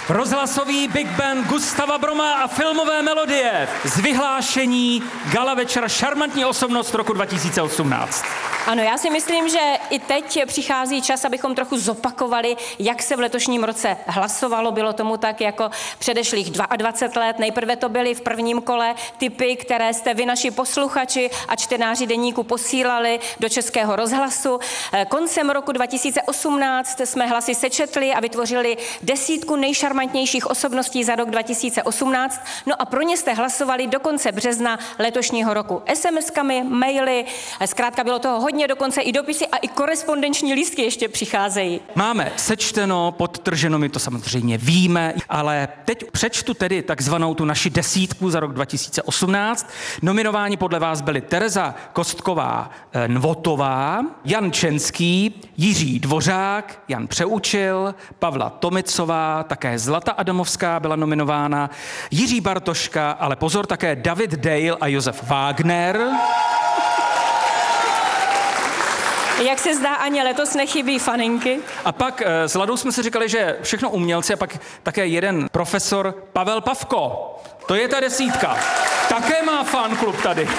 Rozhlasový Big Band Gustava Broma a filmové melodie z vyhlášení Gala večera Šarmantní osobnost roku 2018. Ano, já si myslím, že i teď přichází čas, abychom trochu zopakovali, jak se v letošním roce hlasovalo. Bylo tomu tak jako předešlých 22 let. Nejprve to byly v prvním kole tipy, které jste vy, naši posluchači a čtenáři deníku, posílali do Českého rozhlasu. Koncem roku 2018 jsme hlasy sečetli a vytvořili 10 nejšarmantnějších osobností za rok 2018. No a pro ně jste hlasovali do konce března letošního roku. SMS-kami, maily, zkrátka bylo toho hodně, dokonce i dopisy a i korespondenční lístky ještě přicházejí. Máme sečteno, podtrženo, my to samozřejmě víme, ale teď přečtu tedy takzvanou tu naši 10 za rok 2018. Nominováni podle vás byli Tereza Kostková Nvotová, Jan Čenský, Jiří Dvořák, Jan Přeučil, Pavla Tomicová, také Zlata Adamovská byla nominována, Jiří Bartoška, ale pozor, také David Dale a Josef Wagner. Jak se zdá, ani letos nechybí faninky. A pak s Ladou jsme si říkali, že všechno umělci a pak také jeden profesor Pavel Pavko. To je ta 10. Také má fanklub tady.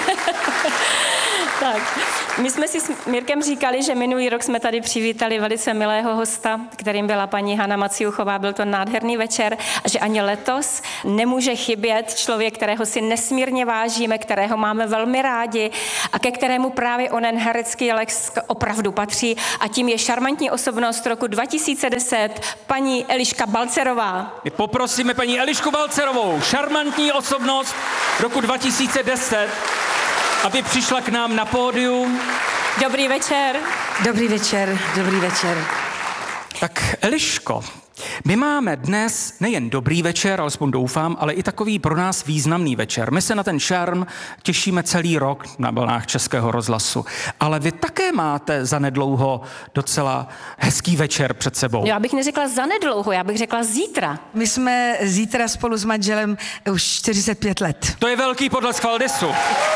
Tak, my jsme si s Mirkem říkali, že minulý rok jsme tady přivítali velice milého hosta, kterým byla paní Hana Maciuchová, byl to nádherný večer, a že ani letos nemůže chybět člověk, kterého si nesmírně vážíme, kterého máme velmi rádi a ke kterému právě onen herecký lesk opravdu patří, a tím je šarmantní osobnost roku 2010, paní Eliška Balcerová. My poprosíme paní Elišku Balcerovou, šarmantní osobnost roku 2010, aby přišla k nám na pódium. Dobrý večer. Dobrý večer, dobrý večer. Tak Eliško, my máme dnes nejen dobrý večer, alespoň doufám, ale i takový pro nás významný večer. My se na ten šarm těšíme celý rok na vlnách Českého rozhlasu, ale vy také máte zanedlouho docela hezký večer před sebou. Já bych neřekla zanedlouho, já bych řekla zítra. My jsme zítra spolu s manželem už 45 let. To je velký podlesk Faldisu.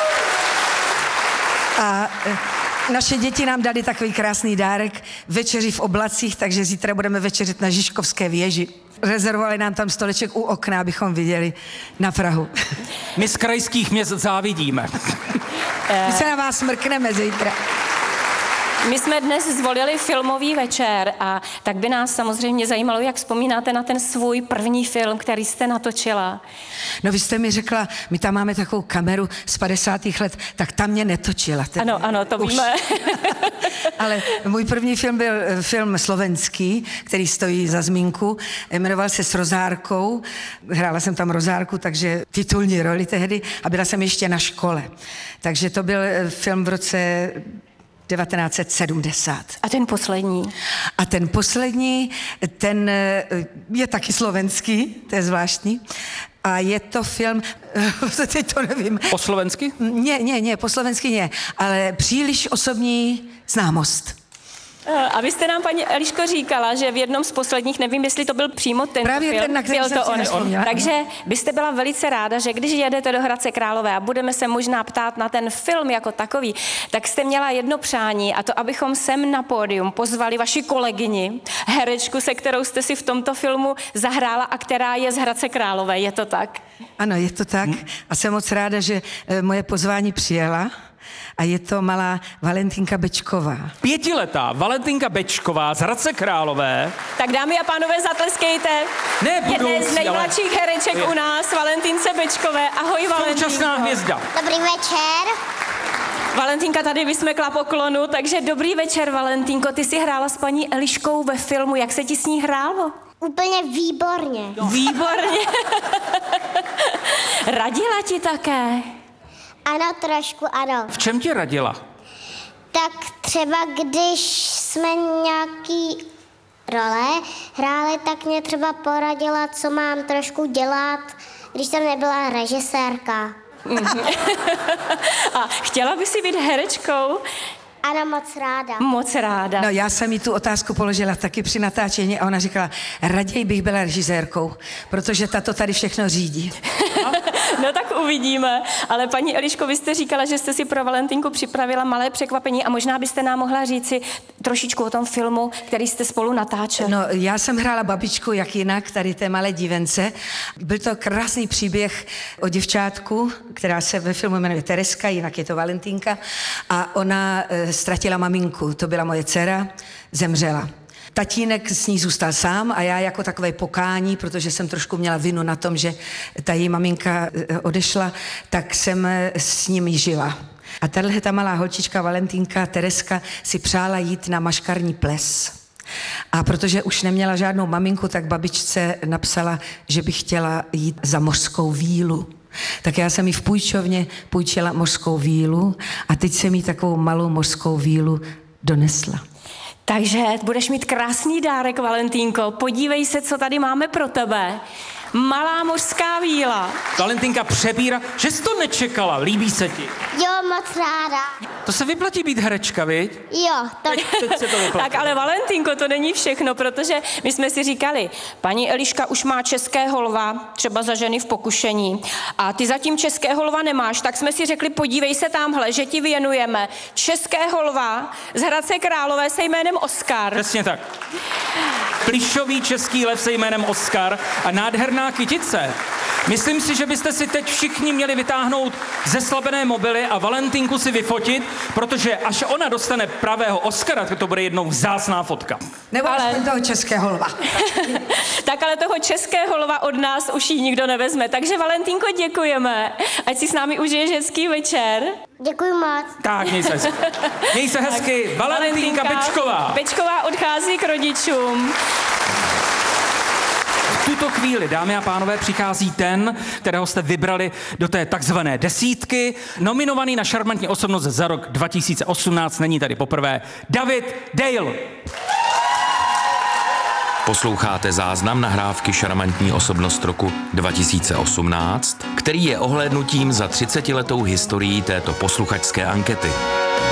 A naše děti nám dali takový krásný dárek, večeři v oblacích, takže zítra budeme večeřit na Žižkovské věži. Rezervovali nám tam stoleček u okna, abychom viděli na Prahu. My z krajských měst závidíme. My se na vás mrkneme zítra. My jsme dnes zvolili filmový večer a tak by nás samozřejmě zajímalo, jak vzpomínáte na ten svůj první film, který jste natočila. No vy jste mi řekla, my tam máme takovou kameru z 50. let, tak tam mě netočila. Ano, to víme. Ale můj první film byl film slovenský, který stojí za zmínku. Jmenoval se S Rozárkou. Hrála jsem tam Rozárku, takže titulní roli tehdy a byla jsem ještě na škole. Takže to byl film v roce 1970. A ten poslední? A ten poslední, ten je taky slovenský, to je zvláštní. A je to film, teď to nevím. Po slovensky? Ne, po slovensky ne, ale Příliš osobní známost. A vy jste nám, paní Eliško, říkala, že v jednom z posledních, nevím, jestli to byl přímo ten právě film, ten, na který jsem si nespomněla. Takže byste byla velice ráda, že když jedete do Hradce Králové a budeme se možná ptát na ten film jako takový, tak jste měla jedno přání, a to, abychom sem na pódium pozvali vaši kolegyni, herečku, se kterou jste si v tomto filmu zahrála a která je z Hradce Králové. Je to tak? Ano, je to tak. A jsem moc ráda, že moje pozvání přijela. A je to malá Valentinka Bečková. 5letá Valentinka Bečková z Hradce Králové. Tak dámy a pánové, zatleskejte. Jedné z nejmladších hereček u nás, Valentince Bečkové. Ahoj, Valentinko. Současná hvězda. Dobrý večer. Valentinka tady vysmekla poklonu, takže dobrý večer, Valentinko. Ty jsi hrála s paní Eliškou ve filmu. Jak se ti s ní hrálo? Úplně výborně. Výborně. Radila ti také? Ano, trošku ano. V čem ti radila? Tak třeba když jsme nějaký role hráli, tak mě třeba poradila, co mám trošku dělat, když jsem nebyla režisérka. A chtěla by si být herečkou? Ano, moc ráda. Moc ráda. No, já jsem jí tu otázku položila taky při natáčení a ona říkala, raději bych byla režisérkou, protože ta to tady všechno řídí. No tak uvidíme. Ale paní Eliško, vy jste říkala, že jste si pro Valentinku připravila malé překvapení a možná byste nám mohla říci trošičku o tom filmu, který jste spolu natáčeli. No, já jsem hrála babičku, jak jinak, tady té malé dívence. Byl to krásný příběh o děvčátku, která se ve filmu jmenuje Tereska, jinak je to Valentinka, a ona ztratila maminku, to byla moje dcera, zemřela. Tatínek s ní zůstal sám a já jako takové pokání, protože jsem trošku měla vinu na tom, že ta její maminka odešla, tak jsem s nimi žila. A ta malá holčička Valentinka, Tereska, si přála jít na maškarní ples. A protože už neměla žádnou maminku, tak babičce napsala, že by chtěla jít za mořskou vílu. Tak já jsem jí v půjčovně půjčila mořskou vílu a teď jsem jí takovou malou mořskou vílu donesla. Takže budeš mít krásný dárek, Valentínko. Podívej se, co tady máme pro tebe. Malá mořská víla. Valentinka přebírá, že jsi to nečekala, líbí se ti. Jo, moc ráda. To se vyplatí být herečka, viď? Jo, to... Teď se to vyplatí. Tak ale Valentínko, to není všechno, protože my jsme si říkali, paní Eliška už má českého lva, třeba za ženy v pokušení, a ty zatím českého lva nemáš, tak jsme si řekli, podívej se tamhle, že ti věnujeme českého lva z Hradce Králové se jménem Oskar. Přesně tak. Plišový český lev se jménem Oskar a nádherná kytice. Myslím si, že byste si teď všichni měli vytáhnout zeslabené mobily a Valentinku si vyfotit, protože až ona dostane pravého Oscara, tak to bude jednou vzácná fotka. Nebo aspoň toho českého lva. Tak ale toho českého lva od nás už ji nikdo nevezme. Takže Valentínko, děkujeme. Ať si s námi užiješ hezký večer. Děkuji moc. Tak, měj se hezky. Měj se hezky, Valentínka Bečková. Bečková odchází k rodičům. V tuto chvíli, dámy a pánové, přichází ten, kterého jste vybrali do té takzvané desítky. Nominovaný na šarmantní osobnost za rok 2018, není tady poprvé, David Dale. Posloucháte záznam nahrávky Šarmantní osobnost roku 2018, který je ohlédnutím za 30letou historií této posluchačské ankety.